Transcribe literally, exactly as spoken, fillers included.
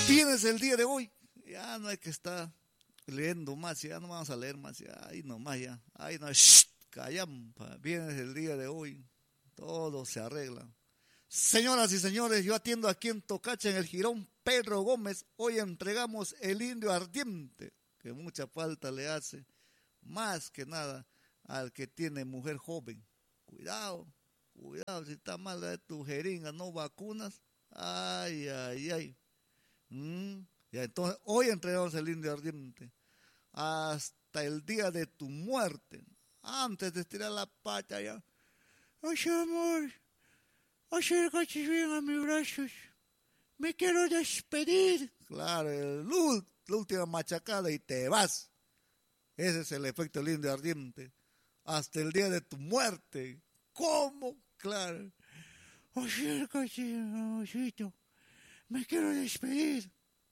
Tienes el día de hoy, ya no hay que estar leyendo más, ya no vamos a leer más, ya, ahí nomás ya, ahí no, shh, callampa, vienes el día de hoy, todo se arregla. Señoras y señores, yo atiendo aquí en Tocacha, en el Jirón Pedro Gómez, hoy entregamos el indio ardiente, que mucha falta le hace, más que nada al que tiene mujer joven. Cuidado, cuidado, si está mala de tu jeringa, no vacunas, ay, ay, ay. Mm, ya, entonces, hoy entregamos el indio ardiente hasta el día de tu muerte. Antes de estirar la pata ya. Ay, amor, acércate bien a mis brazos. Me quiero despedir. Claro, el, la última machacada y te vas. Ese es el efecto del indio ardiente. Hasta el día de tu muerte. ¿Cómo? Claro. Acércate, amorcito. Me quiero despedir.